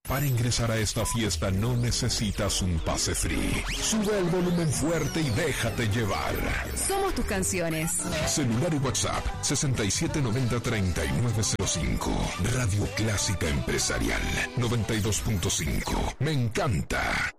Para ingresar a esta fiesta no necesitas un pase free. Sube el volumen fuerte y déjate llevar. Somos tus canciones. Celular y WhatsApp 6790-3905. Radio Clásica Empresarial 92.5. Me encanta.